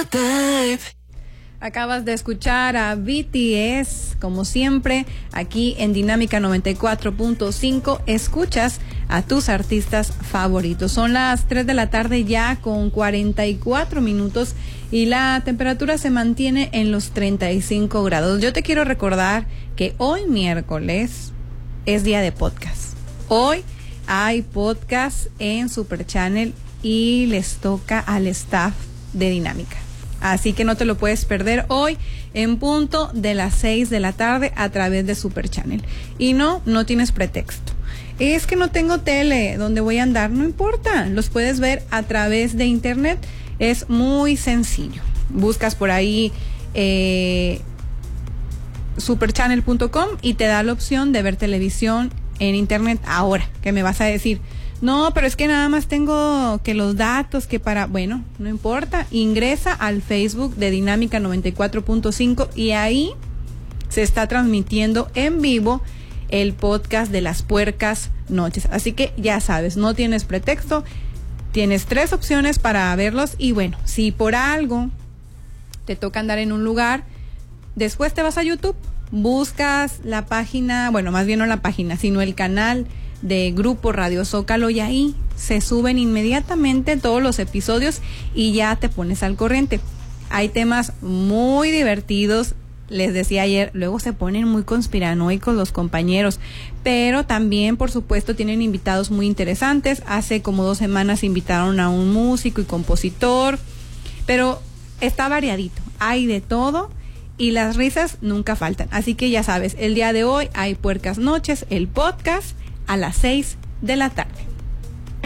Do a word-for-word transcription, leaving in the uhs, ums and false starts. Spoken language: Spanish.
Acabas de escuchar a B T S, como siempre, aquí en Dinámica noventa y cuatro punto cinco. Escuchas a tus artistas favoritos. Son las tres de la tarde ya con cuarenta y cuatro minutos y la temperatura se mantiene en los treinta y cinco grados. Yo te quiero recordar que hoy miércoles es día de podcast. Hoy hay podcast en Super Channel y les toca al staff de Dinámica. Así que no te lo puedes perder hoy en punto de las seis de la tarde a través de Super Channel. Y no, no tienes pretexto. Es que no tengo tele donde voy a andar, no importa. Los puedes ver a través de internet. Es muy sencillo. Buscas por ahí eh, super channel punto com y te da la opción de ver televisión en internet. Ahora, ¿qué me vas a decir? No, pero es que nada más tengo que los datos que para... Bueno, no importa. Ingresa al Facebook de Dinámica noventa y cuatro punto cinco y ahí se está transmitiendo en vivo el podcast de las puercas noches. Así que ya sabes, no tienes pretexto. Tienes tres opciones para verlos y bueno, si por algo te toca andar en un lugar, después te vas a YouTube, buscas la página, bueno, más bien no la página, sino el canal de Grupo Radio Zócalo y ahí se suben inmediatamente todos los episodios y ya te pones al corriente. Hay temas muy divertidos, les decía ayer, luego se ponen muy conspiranoicos los compañeros, pero también por supuesto tienen invitados muy interesantes. Hace como dos semanas invitaron a un músico y compositor, pero está variadito, hay de todo y las risas nunca faltan. Así que ya sabes, el día de hoy hay Puercas Noches, el podcast, a las seis de la tarde.